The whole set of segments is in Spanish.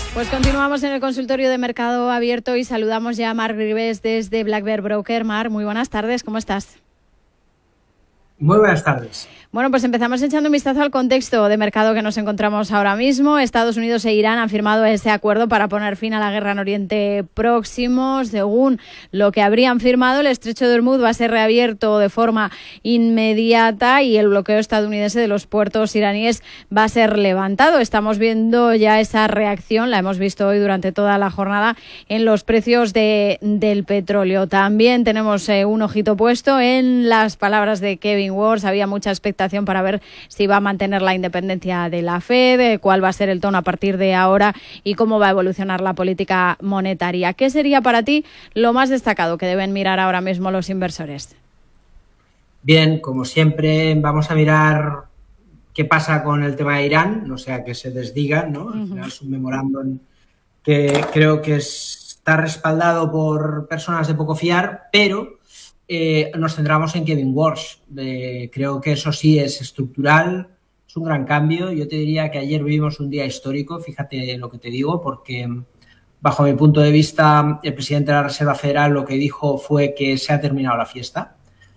Pues continuamos en el consultorio de Mercado Abierto y saludamos ya a Marc Ribes desde Black Bear Broker. Marc, muy buenas tardes, ¿cómo estás? Muy buenas tardes. Bueno, pues empezamos echando un vistazo al contexto de mercado que nos encontramos ahora mismo. Estados Unidos e Irán han firmado ese acuerdo para poner fin a la guerra en Oriente Próximo. Según lo que habrían firmado, el estrecho de Hormuz va a ser reabierto de forma inmediata y el bloqueo estadounidense de los puertos iraníes va a ser levantado. Estamos viendo ya esa reacción, la hemos visto hoy durante toda la jornada en los precios del petróleo. También tenemos un ojito puesto en las palabras de Kevin Warsh. Había mucha expectación para ver si va a mantener la independencia de la Fed, cuál va a ser el tono a partir de ahora y cómo va a evolucionar la política monetaria. ¿Qué sería para ti lo más destacado que deben mirar ahora mismo los inversores? Bien, como siempre, vamos a mirar qué pasa con el tema de Irán, no sea que se desdigan, ¿no? Al final es un memorándum que creo que está respaldado por personas de poco fiar, pero nos centramos en Kevin Warsh. Creo que eso sí es estructural, es un gran cambio. Yo te diría que ayer vivimos un día histórico, fíjate lo que te digo, porque bajo mi punto de vista el presidente de la Reserva Federal lo que dijo fue que se ha terminado la fiesta.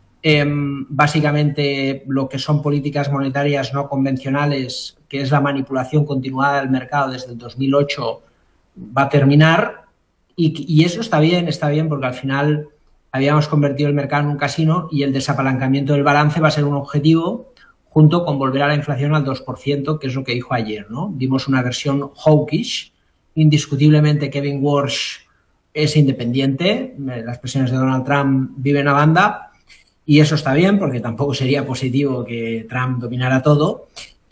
Básicamente lo que son políticas monetarias no convencionales, que es la manipulación continuada del mercado desde el 2008, va a terminar y eso está bien porque al final habíamos convertido el mercado en un casino y el desapalancamiento del balance va a ser un objetivo junto con volver a la inflación al 2%, que es lo que dijo ayer, ¿no? Vimos una versión hawkish. Indiscutiblemente Kevin Warsh es independiente, las presiones de Donald Trump viven a banda y eso está bien porque tampoco sería positivo que Trump dominara todo.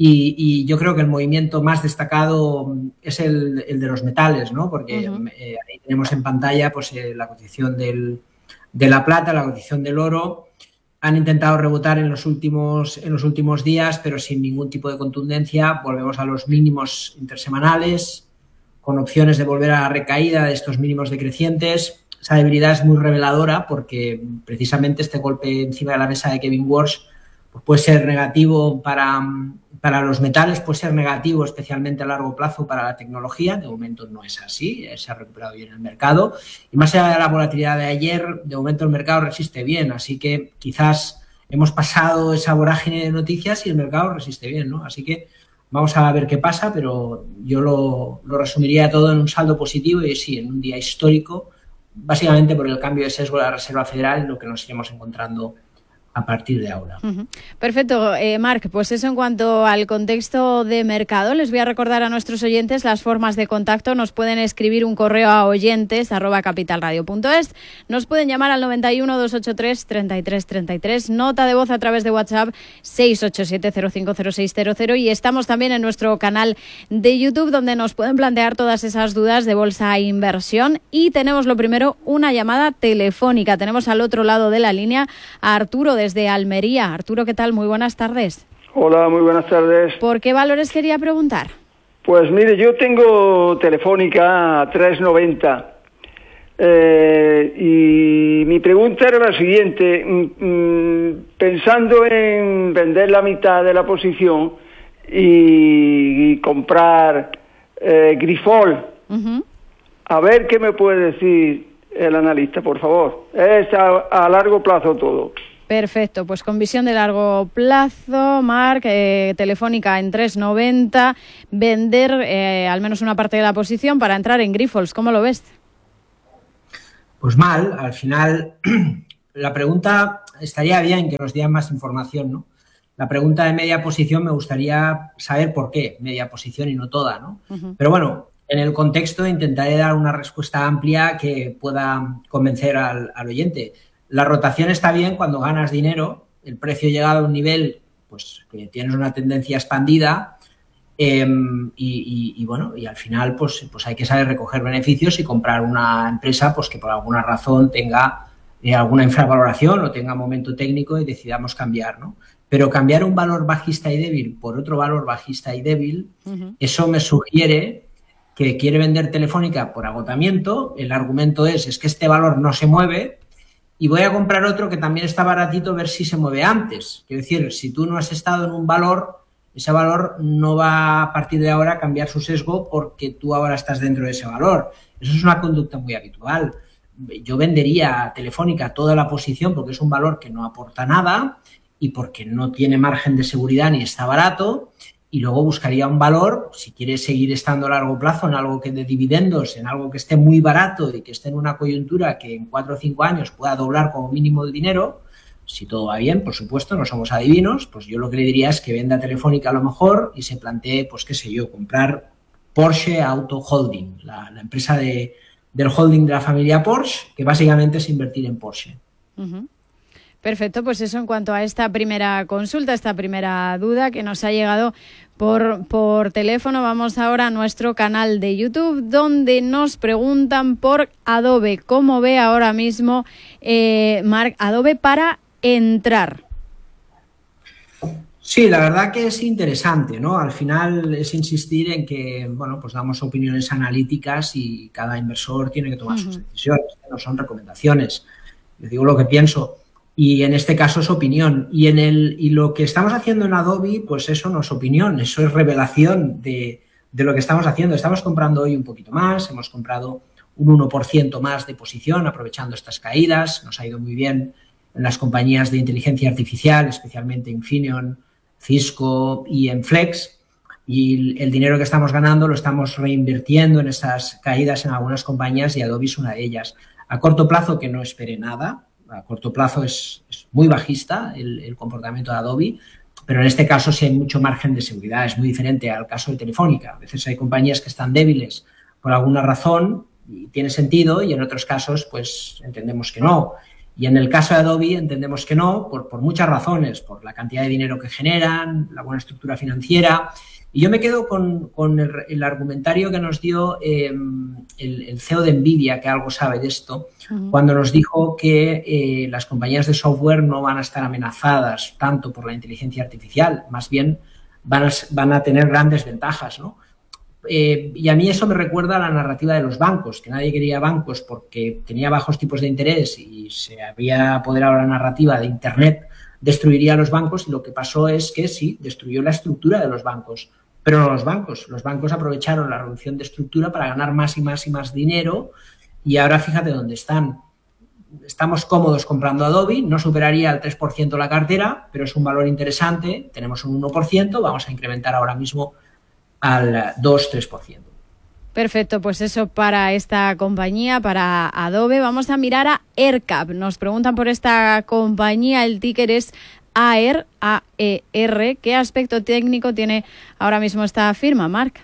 Y yo creo que el movimiento más destacado es el de los metales, ¿no? Porque ahí tenemos en pantalla pues, la cotización de la plata, la cotización del oro. Han intentado rebotar en los últimos días, pero sin ningún tipo de contundencia. Volvemos a los mínimos intersemanales, con opciones de volver a la recaída de estos mínimos decrecientes. Esa debilidad es muy reveladora porque precisamente este golpe encima de la mesa de Kevin Warsh pues puede ser negativo para los metales, puede ser negativo especialmente a largo plazo para la tecnología. De momento no es así, se ha recuperado bien el mercado y más allá de la volatilidad de ayer, de momento el mercado resiste bien, así que quizás hemos pasado esa vorágine de noticias y el mercado resiste bien, ¿no? Así que vamos a ver qué pasa, pero yo lo resumiría todo en un saldo positivo y sí, en un día histórico, básicamente por el cambio de sesgo de la Reserva Federal y lo que nos iremos encontrando a partir de ahora. Perfecto, Marc, pues eso en cuanto al contexto de mercado. Les voy a recordar a nuestros oyentes las formas de contacto. Nos pueden escribir un correo a oyentes@capitalradio.es, nos pueden llamar al 91 283 33 33, nota de voz a través de WhatsApp 687 050600 y estamos también en nuestro canal de YouTube donde nos pueden plantear todas esas dudas de bolsa e inversión. Y tenemos lo primero, una llamada telefónica. Tenemos al otro lado de la línea a Arturo desde Almería. Arturo, ¿qué tal? Muy buenas tardes. Hola, muy buenas tardes. ¿Por qué valores quería preguntar? Pues mire, yo tengo Telefónica a 3,90 y mi pregunta era la siguiente. Pensando en vender la mitad de la posición y comprar Grifols, a ver qué me puede decir el analista, por favor. Es a largo plazo todo. Perfecto, pues con visión de largo plazo, Marc, Telefónica en 3,90, vender al menos una parte de la posición para entrar en Grifols. ¿Cómo lo ves? Pues mal, al final la pregunta estaría bien que nos dieran más información, ¿no? La pregunta de media posición me gustaría saber por qué media posición y no toda, ¿no? Pero bueno, en el contexto intentaré dar una respuesta amplia que pueda convencer al oyente. La rotación está bien cuando ganas dinero, el precio ha llegado a un nivel pues que tienes una tendencia expandida y bueno, y al final pues hay que saber recoger beneficios y comprar una empresa pues que por alguna razón tenga alguna infravaloración o tenga momento técnico y decidamos cambiar, ¿no? Pero cambiar un valor bajista y débil por otro valor bajista y débil, eso me sugiere que quiere vender Telefónica por agotamiento. El argumento es que este valor no se mueve y voy a comprar otro que también está baratito, ver si se mueve antes. Quiero decir, si tú no has estado en un valor ese valor no va a partir de ahora a cambiar su sesgo porque tú ahora estás dentro de ese valor. Eso es una conducta muy habitual. Yo vendería a Telefónica toda la posición porque es un valor que no aporta nada y porque no tiene margen de seguridad ni está barato, y luego buscaría un valor, si quiere seguir estando a largo plazo, en algo que dé dividendos, en algo que esté muy barato y que esté en una coyuntura que en 4 o 5 años pueda doblar como mínimo el dinero. Si todo va bien, por supuesto, no somos adivinos, pues yo lo que le diría es que venda Telefónica a lo mejor y se plantee, pues qué sé yo, comprar Porsche Auto Holding, la empresa del holding de la familia Porsche, que básicamente es invertir en Porsche. Uh-huh. Perfecto, pues eso en cuanto a esta primera consulta, esta primera duda que nos ha llegado por teléfono. Vamos ahora a nuestro canal de YouTube, donde nos preguntan por Adobe. ¿Cómo ve ahora mismo, Marc, Adobe para entrar? Sí, la verdad que es interesante, ¿no? Al final es insistir en que, bueno, pues damos opiniones analíticas y cada inversor tiene que tomar sus decisiones, no son recomendaciones. Yo digo lo que pienso. Y en este caso es opinión. Y lo que estamos haciendo en Adobe, pues eso no es opinión, eso es revelación de lo que estamos haciendo. Estamos comprando hoy un poquito más, hemos comprado un 1% más de posición aprovechando estas caídas. Nos ha ido muy bien en las compañías de inteligencia artificial, especialmente Infineon, Cisco y en Flex. Y el dinero que estamos ganando lo estamos reinvirtiendo en esas caídas en algunas compañías y Adobe es una de ellas. A corto plazo que no espere nada. A corto plazo es muy bajista el comportamiento de Adobe, pero en este caso sí hay mucho margen de seguridad. Es muy diferente al caso de Telefónica. A veces hay compañías que están débiles por alguna razón y tiene sentido, y en otros casos pues entendemos que no. Y en el caso de Adobe entendemos que no por muchas razones, por la cantidad de dinero que generan, la buena estructura financiera. Y yo me quedo con el argumentario que nos dio el CEO de NVIDIA, que algo sabe de esto, cuando nos dijo que las compañías de software no van a estar amenazadas tanto por la inteligencia artificial, más bien van a tener grandes ventajas, ¿no? Y a mí eso me recuerda a la narrativa de los bancos, que nadie quería bancos porque tenía bajos tipos de interés y se había apoderado la narrativa de Internet destruiría a los bancos, y lo que pasó es que sí, destruyó la estructura de los bancos, pero no los bancos. Los bancos aprovecharon la reducción de estructura para ganar más y más y más dinero, y ahora fíjate dónde están. Estamos cómodos comprando Adobe, no superaría el 3% la cartera, pero es un valor interesante, tenemos un 1%, vamos a incrementar ahora mismo al 2-3%. Perfecto, pues eso para esta compañía, para Adobe. Vamos a mirar a AerCap. Nos preguntan por esta compañía, el ticker es AER, A-E-R. ¿Qué aspecto técnico tiene ahora mismo esta firma, Marc?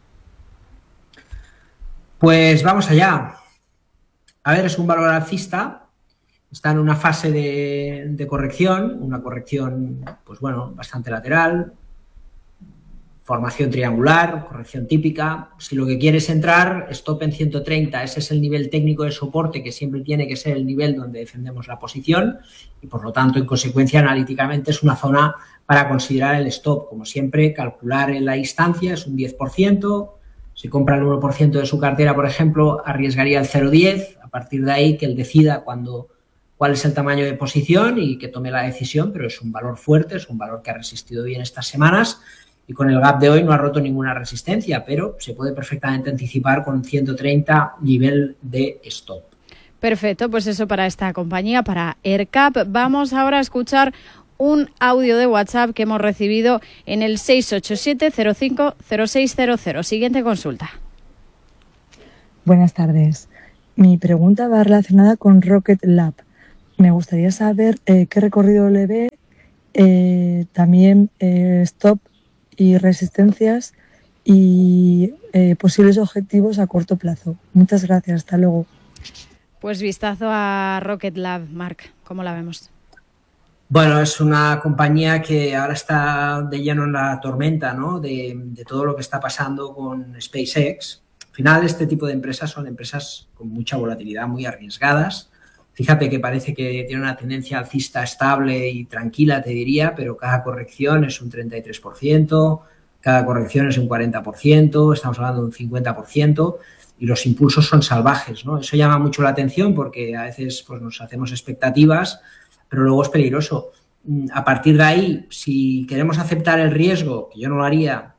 Pues vamos allá. A ver, es un valor alcista, está en una fase de corrección, una corrección, pues bueno, bastante lateral, formación triangular, corrección típica. Si lo que quieres entrar, stop en 130, ese es el nivel técnico de soporte que siempre tiene que ser el nivel donde defendemos la posición y, por lo tanto, en consecuencia, analíticamente es una zona para considerar el stop. Como siempre, calcular en la distancia es un 10%. Si compra el 1% de su cartera, por ejemplo, arriesgaría el 0,10. A partir de ahí, que él decida cuál es el tamaño de posición y que tome la decisión, pero es un valor fuerte, es un valor que ha resistido bien estas semanas. Y con el gap de hoy no ha roto ninguna resistencia, pero se puede perfectamente anticipar con 130 nivel de stop. Perfecto, pues eso para esta compañía, para AerCap. Vamos ahora a escuchar un audio de WhatsApp que hemos recibido en el 687-05-0600. Siguiente consulta. Buenas tardes. Mi pregunta va relacionada con Rocket Lab. Me gustaría saber qué recorrido le ve, también stop y resistencias y posibles objetivos a corto plazo. Muchas gracias, hasta luego. Pues vistazo a Rocket Lab, Marc, ¿cómo la vemos? Bueno, es una compañía que ahora está de lleno en la tormenta, ¿no? de todo lo que está pasando con SpaceX. Al final, este tipo de empresas son empresas con mucha volatilidad, muy arriesgadas. Fíjate que parece que tiene una tendencia alcista estable y tranquila, te diría, pero cada corrección es un 33%, cada corrección es un 40%, estamos hablando de un 50%, y los impulsos son salvajes, ¿no? Eso llama mucho la atención porque a veces pues, nos hacemos expectativas, pero luego es peligroso. A partir de ahí, si queremos aceptar el riesgo, que yo no lo haría,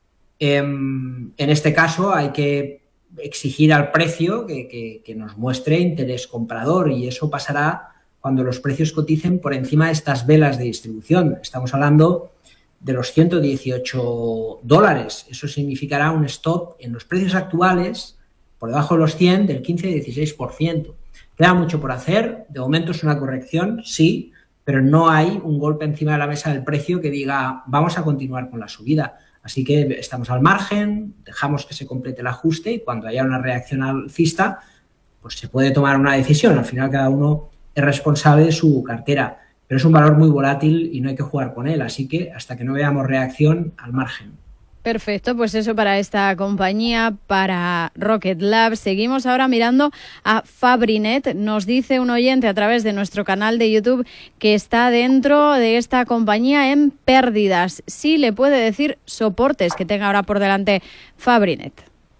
en este caso hay que exigir al precio que nos muestre interés comprador, y eso pasará cuando los precios coticen por encima de estas velas de distribución. Estamos hablando de los $118. Eso significará un stop en los precios actuales por debajo de los 100 del 15-16%. Queda mucho por hacer. De momento es una corrección, sí, pero no hay un golpe encima de la mesa del precio que diga vamos a continuar con la subida. Así que estamos al margen, dejamos que se complete el ajuste y cuando haya una reacción alcista, pues se puede tomar una decisión. Al final cada uno es responsable de su cartera, pero es un valor muy volátil y no hay que jugar con él. Así que hasta que no veamos reacción, al margen. Perfecto, pues eso para esta compañía, para Rocket Lab. Seguimos ahora mirando a Fabrinet. Nos dice un oyente a través de nuestro canal de YouTube que está dentro de esta compañía en pérdidas. Sí le puede decir soportes que tenga ahora por delante Fabrinet.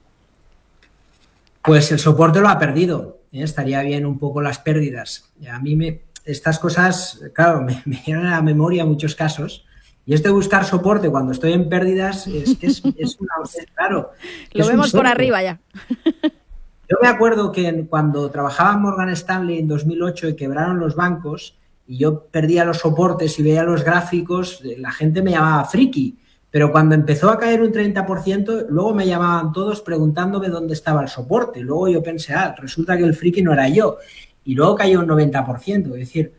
Pues el soporte lo ha perdido. Estaría bien un poco las pérdidas. A mí estas cosas, claro, me llegan a la memoria muchos casos. Y esto de buscar soporte cuando estoy en pérdidas es claro. Lo vemos por arriba ya. Yo me acuerdo que cuando trabajaba en Morgan Stanley en 2008 y quebraron los bancos y yo perdía los soportes y veía los gráficos, la gente me llamaba friki. Pero cuando empezó a caer un 30%, luego me llamaban todos preguntándome dónde estaba el soporte. Luego yo pensé, resulta que el friki no era yo. Y luego cayó un 90%. Es decir,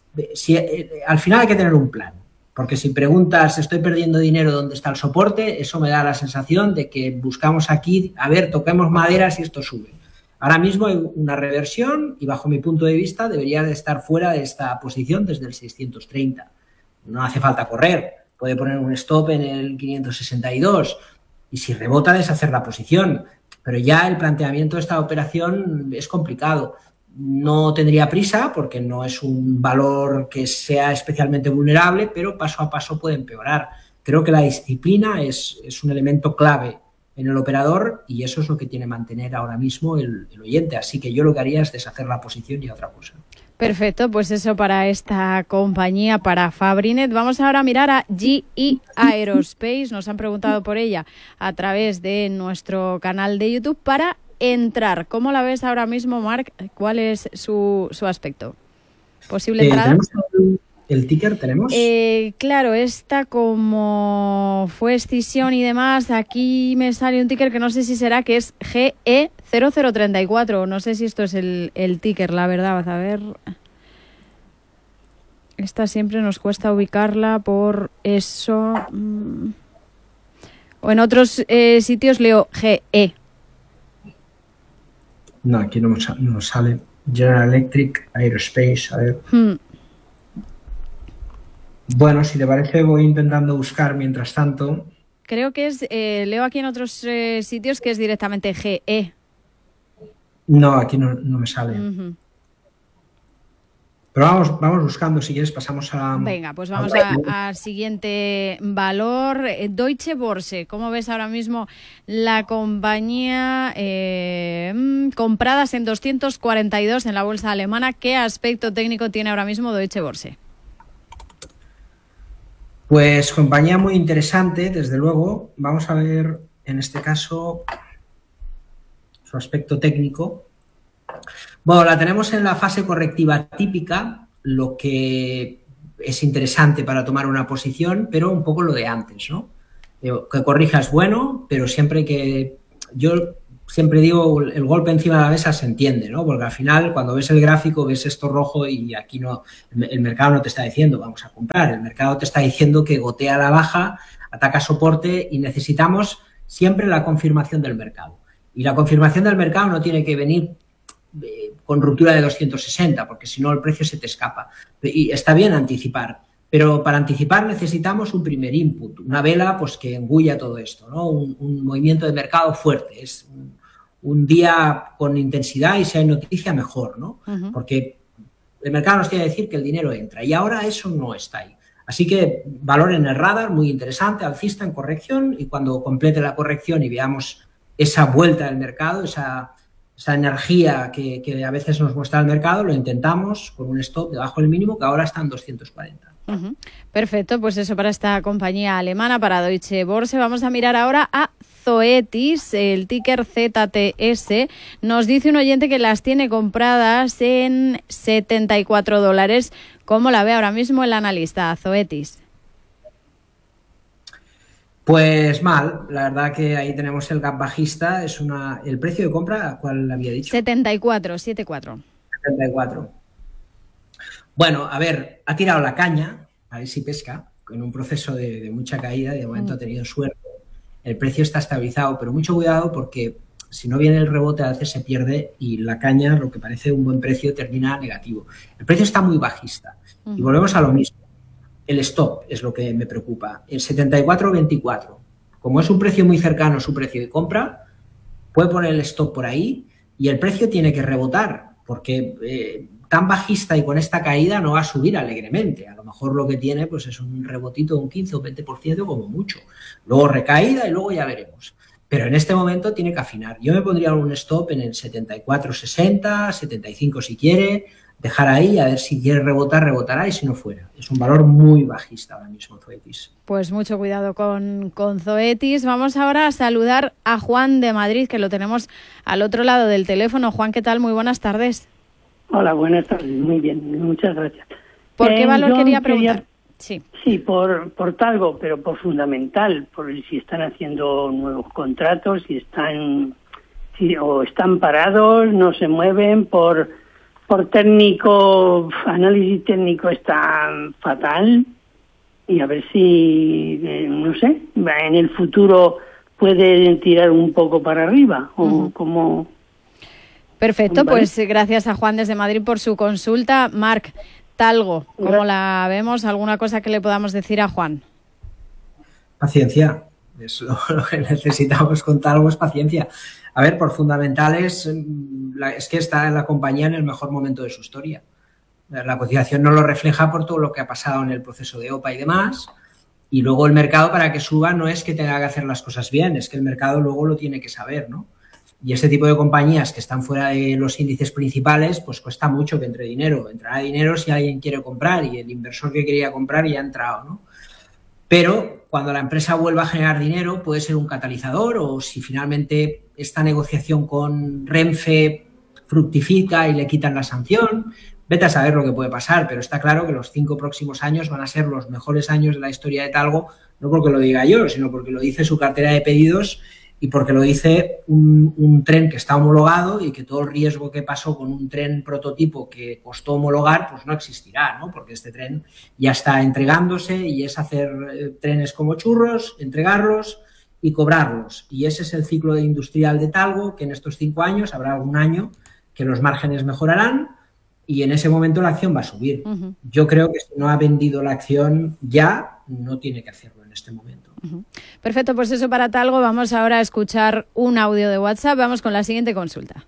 al final hay que tener un plan. Porque si preguntas, estoy perdiendo dinero, ¿dónde está el soporte? Eso me da la sensación de que buscamos aquí, a ver, toquemos madera si esto sube. Ahora mismo hay una reversión y bajo mi punto de vista debería de estar fuera de esta posición desde el 630. No hace falta correr, puede poner un stop en el 562 y si rebota deshacer la posición. Pero ya el planteamiento de esta operación es complicado. No tendría prisa porque no es un valor que sea especialmente vulnerable, pero paso a paso puede empeorar. Creo que la disciplina es un elemento clave en el operador y eso es lo que tiene que mantener ahora mismo el oyente. Así que yo lo que haría es deshacer la posición y otra cosa. Perfecto, pues eso para esta compañía, para Fabrinet. Vamos ahora a mirar a GE Aerospace. Nos han preguntado por ella a través de nuestro canal de YouTube para entrar. ¿Cómo la ves ahora mismo, Marc? ¿Cuál es su aspecto? ¿Posible entrada? ¿El ticker tenemos? Claro, esta como fue escisión y demás, aquí me sale un ticker que no sé si será, que es GE0034. No sé si esto es el ticker, la verdad. A ver. Esta siempre nos cuesta ubicarla por eso. O en otros sitios leo GE. No, aquí no nos sale. General Electric, Aerospace, a ver. Bueno, si te parece voy intentando buscar mientras tanto. Creo que es, leo aquí en otros sitios que es directamente GE. No, aquí no me sale. Pero vamos buscando, si quieres pasamos a... Venga, pues vamos al siguiente valor. Deutsche Börse, ¿cómo ves ahora mismo la compañía compradas en 242 en la bolsa alemana? ¿Qué aspecto técnico tiene ahora mismo Deutsche Börse? Pues compañía muy interesante, desde luego. Vamos a ver en este caso su aspecto técnico. Bueno, la tenemos en la fase correctiva típica, lo que es interesante para tomar una posición, pero un poco lo de antes, ¿no? Que corrija es bueno, pero siempre que... Yo siempre digo, el golpe encima de la mesa se entiende, ¿no? Porque al final, cuando ves el gráfico, ves esto rojo y aquí no... El mercado no te está diciendo, vamos a comprar. El mercado te está diciendo que gotea a la baja, ataca soporte y necesitamos siempre la confirmación del mercado. Y la confirmación del mercado no tiene que venir con ruptura de 260, porque si no el precio se te escapa. Y está bien anticipar, pero para anticipar necesitamos un primer input, una vela pues que engulla todo esto, ¿no? Un movimiento de mercado fuerte, es un día con intensidad y si hay noticia mejor, ¿no? Porque el mercado nos tiene que decir que el dinero entra y ahora eso no está ahí. Así que valor en el radar, muy interesante, alcista en corrección y cuando complete la corrección y veamos esa vuelta del mercado, esa energía que a veces nos muestra el mercado, lo intentamos con un stop debajo del mínimo, que ahora está en 240. Perfecto, pues eso para esta compañía alemana, para Deutsche Börse. Vamos a mirar ahora a Zoetis, el ticker ZTS. Nos dice un oyente que las tiene compradas en $74. ¿Cómo la ve ahora mismo el analista Zoetis? Pues mal, la verdad que ahí tenemos el gap bajista, el precio de compra, ¿cuál había dicho? 74. 74. Bueno, a ver, ha tirado la caña, a ver si pesca, en un proceso de mucha caída y de momento ha tenido suerte. El precio está estabilizado, pero mucho cuidado porque si no viene el rebote a veces se pierde y la caña, lo que parece un buen precio, termina negativo. El precio está muy bajista y volvemos a lo mismo. El stop es lo que me preocupa. El 74.24. Como es un precio muy cercano a su precio de compra, puede poner el stop por ahí y el precio tiene que rebotar porque tan bajista y con esta caída no va a subir alegremente. A lo mejor lo que tiene pues es un rebotito de un 15 o 20% como mucho. Luego recaída y luego ya veremos. Pero en este momento tiene que afinar. Yo me pondría un stop en el 74.60, 75 si quiere, dejar ahí, a ver si quiere rebotar, rebotará y si no fuera. Es un valor muy bajista ahora mismo Zoetis. Pues mucho cuidado con Zoetis. Vamos ahora a saludar a Juan de Madrid, que lo tenemos al otro lado del teléfono. Juan, ¿qué tal? Muy buenas tardes. Hola, buenas tardes. Muy bien, muchas gracias. ¿Por qué valor quería preguntar? Sí, por Talgo, pero por fundamental, por si están haciendo nuevos contratos, si están parados, no se mueven, por técnico, análisis técnico está fatal, y a ver si, no sé, en el futuro puede tirar un poco para arriba, o como... Perfecto, ¿vale? Pues gracias a Juan desde Madrid por su consulta. Marc, Talgo, ¿cómo la vemos? ¿Alguna cosa que le podamos decir a Juan? Paciencia, es lo que necesitamos con Talgo, es paciencia. A ver, por fundamentales, es que está la compañía en el mejor momento de su historia. La cotización no lo refleja por todo lo que ha pasado en el proceso de OPA y demás. Y luego el mercado, para que suba, no es que tenga que hacer las cosas bien, es que el mercado luego lo tiene que saber, ¿no? Y este tipo de compañías que están fuera de los índices principales, pues cuesta mucho que entre dinero. Entrará dinero si alguien quiere comprar y el inversor que quería comprar ya ha entrado, ¿no? Pero cuando la empresa vuelva a generar dinero puede ser un catalizador, o si finalmente esta negociación con Renfe fructifica y le quitan la sanción, vete a saber lo que puede pasar, pero está claro que los 5 próximos años van a ser los mejores años de la historia de Talgo, no porque lo diga yo, sino porque lo dice su cartera de pedidos y porque lo dice un tren que está homologado y que todo el riesgo que pasó con un tren prototipo que costó homologar, pues no existirá, ¿no? Porque este tren ya está entregándose y es hacer trenes como churros, entregarlos y cobrarlos. Y ese es el ciclo industrial de Talgo, que en estos 5 años habrá algún año que los márgenes mejorarán y en ese momento la acción va a subir. Yo creo que si no ha vendido la acción ya, no tiene que hacerlo en este momento. Perfecto, pues eso para Talgo. Vamos ahora a escuchar un audio de WhatsApp. Vamos con la siguiente consulta.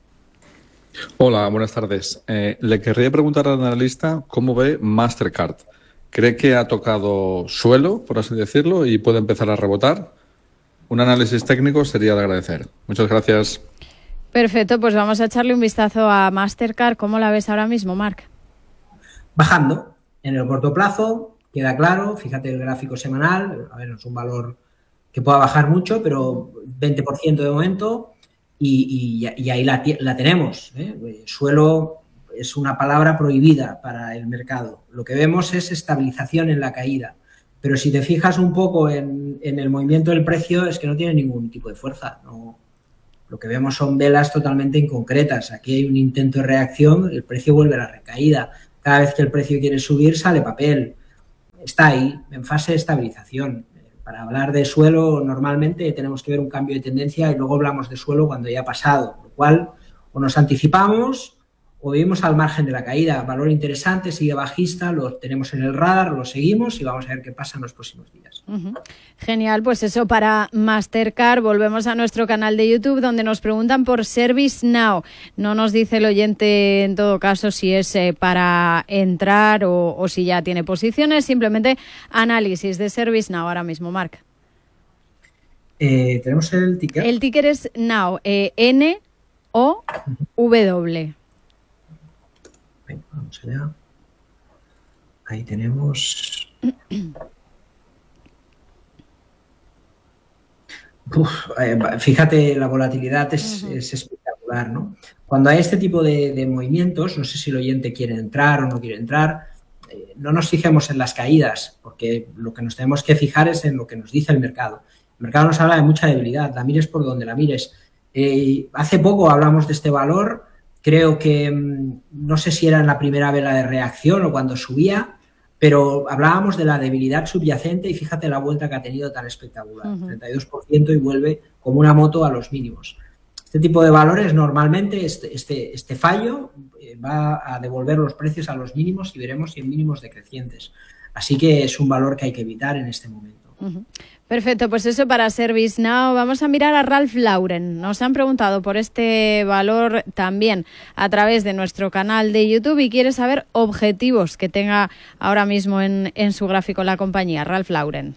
Hola, buenas tardes. Le querría preguntar al analista cómo ve Mastercard. ¿Cree que ha tocado suelo, por así decirlo, y puede empezar a rebotar? Un análisis técnico sería de agradecer. Muchas gracias. Perfecto, pues vamos a echarle un vistazo a Mastercard. ¿Cómo la ves ahora mismo, Marc? Bajando en el corto plazo, queda claro, fíjate el gráfico semanal, a ver, no es un valor que pueda bajar mucho, pero 20% de momento y ahí la tenemos, ¿eh? Suelo es una palabra prohibida para el mercado. Lo que vemos es estabilización en la caída, pero si te fijas un poco en el movimiento del precio es que no tiene ningún tipo de fuerza, no. Lo que vemos son velas totalmente inconcretas. Aquí hay un intento de reacción, el precio vuelve a la recaída. Cada vez que el precio quiere subir, sale papel. Está ahí, en fase de estabilización. Para hablar de suelo, normalmente tenemos que ver un cambio de tendencia y luego hablamos de suelo cuando ya ha pasado. Lo cual, o nos anticipamos o vivimos al margen de la caída. Valor interesante, sigue bajista, lo tenemos en el radar, lo seguimos y vamos a ver qué pasa en los próximos días. Genial, pues eso para Mastercard. Volvemos a nuestro canal de YouTube donde nos preguntan por ServiceNow. No nos dice el oyente en todo caso si es para entrar o si ya tiene posiciones, simplemente análisis de ServiceNow ahora mismo, Marc. ¿Tenemos el ticker? El ticker es Now, o W. Venga, vamos allá. Ahí tenemos. Fíjate, la volatilidad es espectacular, ¿no? Cuando hay este tipo de movimientos, no sé si el oyente quiere entrar o no quiere entrar, no nos fijemos en las caídas, porque lo que nos tenemos que fijar es en lo que nos dice el mercado. El mercado nos habla de mucha debilidad, la mires por donde la mires. Hace poco hablamos de este valor, creo que no sé si era en la primera vela de reacción o cuando subía, pero hablábamos de la debilidad subyacente y fíjate la vuelta que ha tenido tan espectacular, 32% y vuelve como una moto a los mínimos. Este tipo de valores normalmente, este fallo va a devolver los precios a los mínimos y veremos si en mínimos decrecientes. Así que es un valor que hay que evitar en este momento. Perfecto, pues eso para ServiceNow. Vamos a mirar a Ralph Lauren. Nos han preguntado por este valor también a través de nuestro canal de YouTube y quiere saber objetivos que tenga ahora mismo en su gráfico la compañía, Ralph Lauren.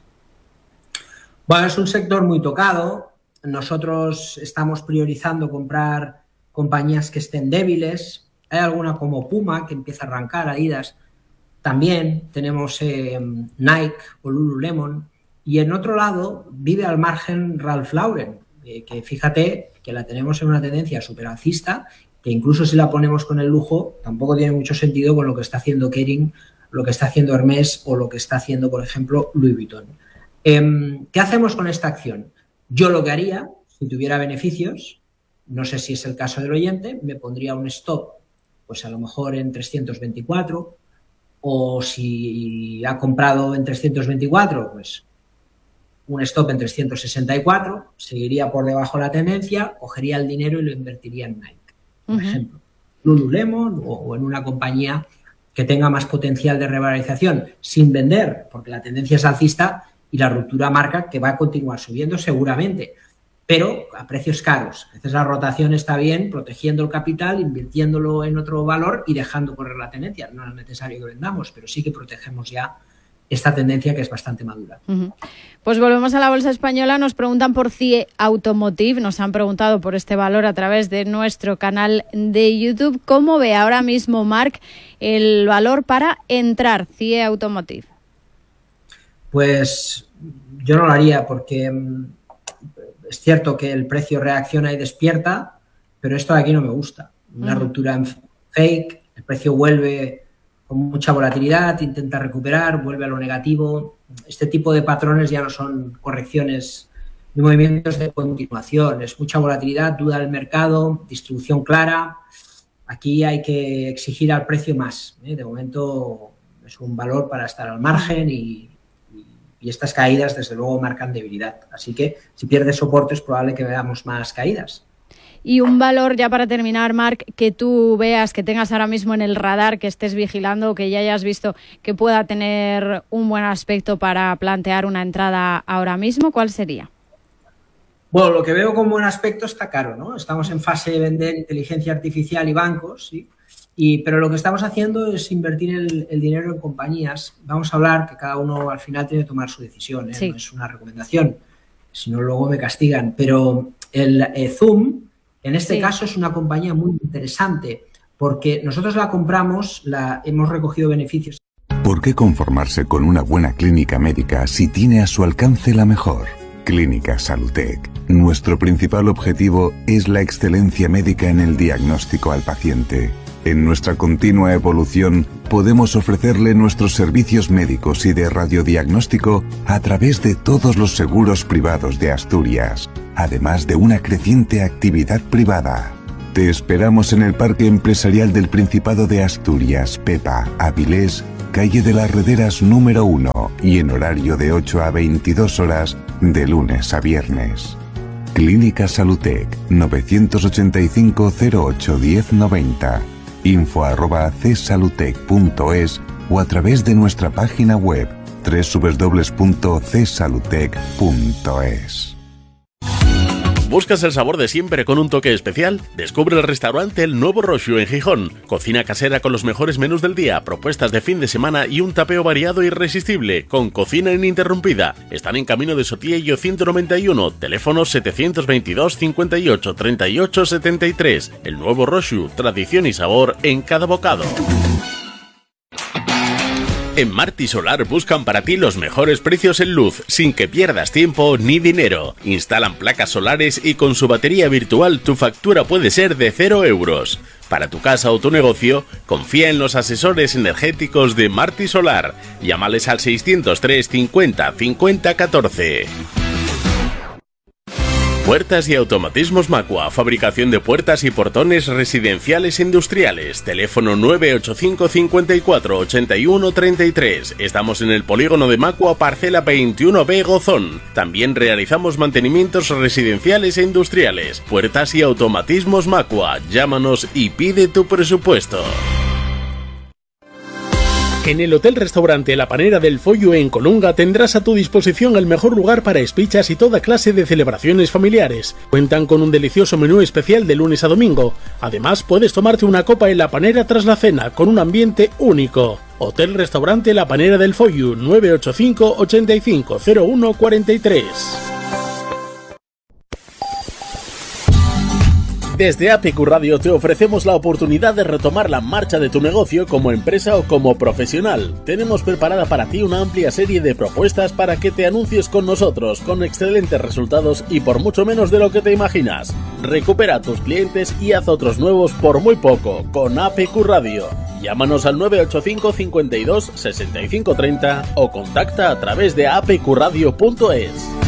Bueno, es un sector muy tocado. Nosotros estamos priorizando comprar compañías que estén débiles. Hay alguna como Puma que empieza a arrancar, Adidas. También tenemos Nike o Lululemon. Y en otro lado vive al margen Ralph Lauren, que fíjate que la tenemos en una tendencia superalcista, que incluso si la ponemos con el lujo, tampoco tiene mucho sentido con lo que está haciendo Kering, lo que está haciendo Hermès o lo que está haciendo, por ejemplo, Louis Vuitton. ¿Qué hacemos con esta acción? Yo lo que haría, si tuviera beneficios, no sé si es el caso del oyente, me pondría un stop, pues a lo mejor en 324, o si ha comprado en 324, pues un stop en 364, seguiría por debajo de la tendencia, cogería el dinero y lo invertiría en Nike, por ejemplo, Lululemon o en una compañía que tenga más potencial de revalorización, sin vender, porque la tendencia es alcista y la ruptura marca que va a continuar subiendo seguramente, pero a precios caros. A veces la rotación está bien, protegiendo el capital, invirtiéndolo en otro valor y dejando correr la tendencia. No es necesario que vendamos, pero sí que protegemos ya esta tendencia que es bastante madura. Pues volvemos a la bolsa española. Nos preguntan por CIE Automotive. Nos han preguntado por este valor a través de nuestro canal de YouTube. ¿Cómo ve ahora mismo, Marc, el valor para entrar CIE Automotive? Pues yo no lo haría porque es cierto que el precio reacciona y despierta, pero esto de aquí no me gusta. Una ruptura en fake, el precio vuelve con mucha volatilidad, intenta recuperar, vuelve a lo negativo. Este tipo de patrones ya no son correcciones ni movimientos de continuación. Es mucha volatilidad, duda del mercado, distribución clara. Aquí hay que exigir al precio más. De momento es un valor para estar al margen y estas caídas desde luego marcan debilidad. Así que si pierde soporte es probable que veamos más caídas. Y un valor, ya para terminar, Marc, que tú veas, que tengas ahora mismo en el radar, que estés vigilando, que ya hayas visto que pueda tener un buen aspecto para plantear una entrada ahora mismo, ¿cuál sería? Bueno, lo que veo como buen aspecto está caro, ¿no? Estamos en fase de vender inteligencia artificial y bancos, ¿sí? Pero lo que estamos haciendo es invertir el dinero en compañías. Vamos a hablar que cada uno al final tiene que tomar su decisión, ¿eh? Sí. No es una recomendación, si no luego me castigan. Pero el Zoom, en este caso, es una compañía muy interesante porque nosotros la compramos, hemos recogido beneficios. ¿Por qué conformarse con una buena clínica médica si tiene a su alcance la mejor? Clínica Salutec. Nuestro principal objetivo es la excelencia médica en el diagnóstico al paciente. En nuestra continua evolución, podemos ofrecerle nuestros servicios médicos y de radiodiagnóstico a través de todos los seguros privados de Asturias, además de una creciente actividad privada. Te esperamos en el Parque Empresarial del Principado de Asturias, Pepa, Avilés, calle de las Rederas número 1 y en horario de 8 a 22 horas de lunes a viernes. Clínica Salutec, 985 08 1090. info@csalutec.es o a través de nuestra página web www.csalutec.es. ¿Buscas el sabor de siempre con un toque especial? Descubre el restaurante El Nuevo Roxu en Gijón. Cocina casera con los mejores menús del día, propuestas de fin de semana y un tapeo variado e irresistible, con cocina ininterrumpida. Están en Camino de Sotillo 191, teléfono 722 58 38 73. El Nuevo Roxu, tradición y sabor en cada bocado. En Marti Solar buscan para ti los mejores precios en luz, sin que pierdas tiempo ni dinero. Instalan placas solares y con su batería virtual tu factura puede ser de 0 euros. Para tu casa o tu negocio, confía en los asesores energéticos de Marti Solar. Llámales al 603 50 50 14. Puertas y automatismos Macua, fabricación de puertas y portones residenciales e industriales. Teléfono 985 54 81 33. Estamos en el polígono de Macua, parcela 21B Gozón. También realizamos mantenimientos residenciales e industriales. Puertas y automatismos Macua. Llámanos y pide tu presupuesto. En el Hotel-Restaurante La Panera del Follo en Colunga tendrás a tu disposición el mejor lugar para espichas y toda clase de celebraciones familiares. Cuentan con un delicioso menú especial de lunes a domingo. Además, puedes tomarte una copa en La Panera tras la cena, con un ambiente único. Hotel-Restaurante La Panera del Follo, 985 85 01 43. Desde APQ Radio te ofrecemos la oportunidad de retomar la marcha de tu negocio como empresa o como profesional. Tenemos preparada para ti una amplia serie de propuestas para que te anuncies con nosotros, con excelentes resultados y por mucho menos de lo que te imaginas. Recupera a tus clientes y haz otros nuevos por muy poco, con APQ Radio. Llámanos al 985 52 65 30 o contacta a través de apqradio.es.